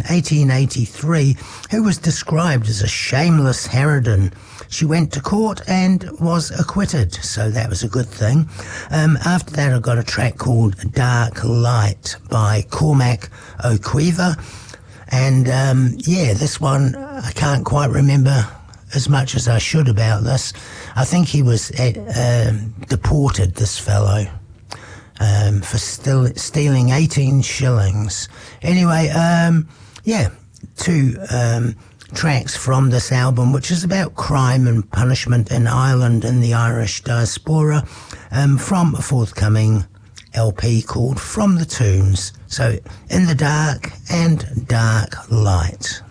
1883, who was described as a shameless harridan. She went to court and was acquitted, so that was a good thing. After that, I got a track called Dark Light by Cormac O'Keever. And this one, I can't quite remember as much as I should about this. I think he was deported, this fellow, for stealing 18 shillings. Anyway, two tracks from this album, which is about crime and punishment in Ireland and the Irish diaspora, from a forthcoming LP called From the Tombs. So, In the Dark and Dark Light.